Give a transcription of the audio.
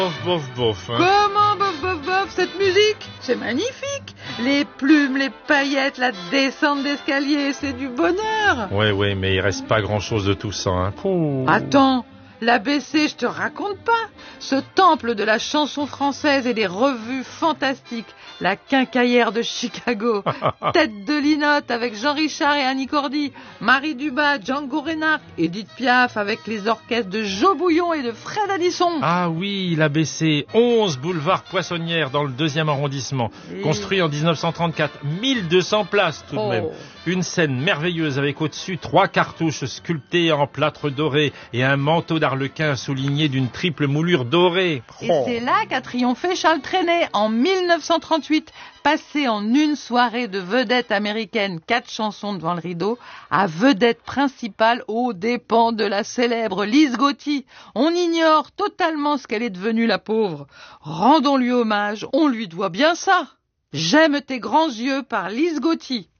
Bof, bof, bof. Hein. Comment bof, bof, bof? Cette musique, c'est magnifique. Les plumes, les paillettes, la descente d'escalier, c'est du bonheur. Ouais, mais il reste pas grand-chose de tout ça. Hein. Pouh. Attends, l'ABC, je te raconte pas. Ce temple de la chanson française et des revues fantastiques. La Quincaillère de Chicago, Tête de Linotte avec Jean Richard et Annie Cordy, Marie Dubas, Django Reinhardt, Edith Piaf avec les orchestres de Jo Bouillon et de Fred Addison. Ah oui, l'ABC, 11 boulevard Poissonnière dans le 2e arrondissement, construit en 1934, 1200 places tout de même. Une scène merveilleuse avec au-dessus 3 cartouches sculptées en plâtre doré et un manteau d'arlequin souligné d'une triple moulure dorée. Et c'est là qu'a triomphé Charles Trenet en 1938, passé en une soirée de vedette américaine, 4 chansons devant le rideau, à vedette principale aux dépens de la célèbre Lise Gauthier. On ignore totalement ce qu'elle est devenue, la pauvre. Rendons-lui hommage, on lui doit bien ça. J'aime tes grands yeux par Lise Gauthier.